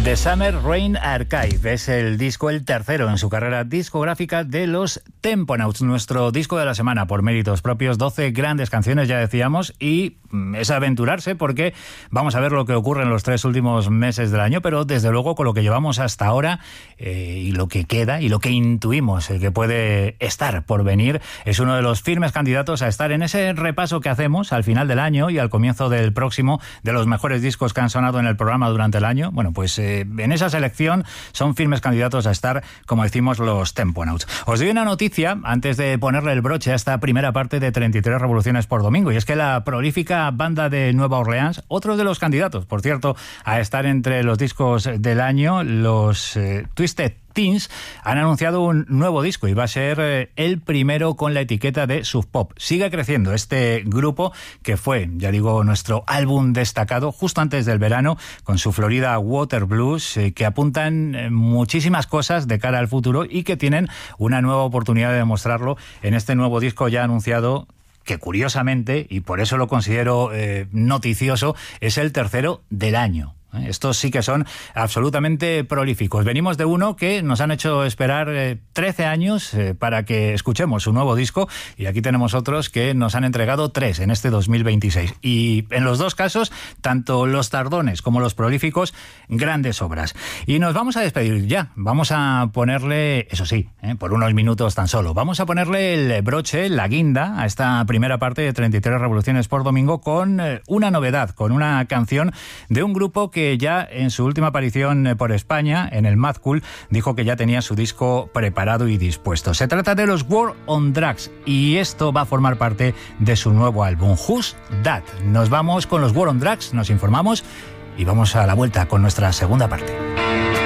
The Summer Rain Archive es el disco, el tercero en su carrera discográfica de los Temponauts, nuestro disco de la semana por méritos propios. 12 grandes canciones, ya decíamos, y es aventurarse porque vamos a ver lo que ocurre en los 3 últimos meses del año, pero desde luego con lo que llevamos hasta ahora y lo que queda y lo que intuimos que puede estar por venir, es uno de los firmes candidatos a estar en ese repaso que hacemos al final del año y al comienzo del próximo de los mejores discos que han sonado en el programa durante el año. Bueno, pues en esa selección son firmes candidatos a estar, como decimos, los Temponauts. Os doy una noticia antes de ponerle el broche a esta primera parte de 33 revoluciones por domingo, y es que la prolífica banda de Nueva Orleans, otro de los candidatos, por cierto, a estar entre los discos del año, los Twisted Teens, han anunciado un nuevo disco y va a ser el primero con la etiqueta de Sub Pop. Sigue creciendo este grupo que fue, ya digo, nuestro álbum destacado justo antes del verano con su Florida Water Blues, que apuntan muchísimas cosas de cara al futuro y que tienen una nueva oportunidad de demostrarlo en este nuevo disco ya anunciado, que curiosamente, y por eso lo considero noticioso, es el tercero del año. Estos sí que son absolutamente prolíficos. Venimos de uno que nos han hecho esperar 13 años para que escuchemos su nuevo disco, y aquí tenemos otros que nos han entregado 3 en este 2026. Y en los dos casos, tanto los tardones como los prolíficos, grandes obras. Y nos vamos a despedir ya. Vamos a ponerle, eso sí, por unos minutos tan solo, vamos a ponerle el broche, la guinda, a esta primera parte de 33 revoluciones por domingo con una novedad, con una canción de un grupo que ya en su última aparición por España, en el Mad Cool, dijo que ya tenía su disco preparado y dispuesto. Se trata de los War on Drugs y esto va a formar parte de su nuevo álbum, Who's That. Nos vamos con los War on Drugs, nos informamos y vamos a la vuelta con nuestra segunda parte.